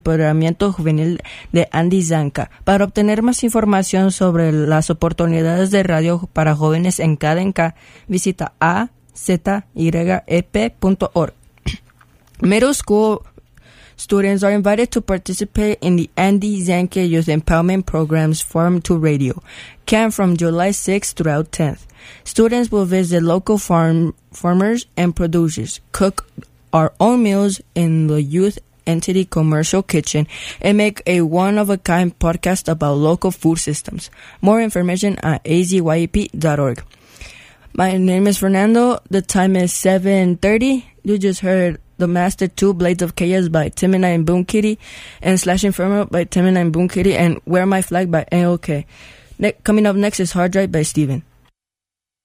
Empoderamiento Juvenil de Andy Zanca. Para obtener más información sobre las oportunidades de radio para jóvenes en KDNK, visita azyep.org. Middle school students are invited to participate in the Andy Zanca Youth Empowerment Program's Farm to Radio camp from July 6th through 10th. Students will visit local farmers and producers, cook our own meals in the youth entity commercial kitchen, and make a one-of-a-kind podcast about local food systems. More information at azyep.org. My name is Fernando. The time is 7:30. You just heard The Master 2 Blades of Chaos by Timina and Boom Kitty, and Slash Inferno by Timina and Boom Kitty, and Wear My Flag by AOK. Coming up next is Hard Drive by Steven.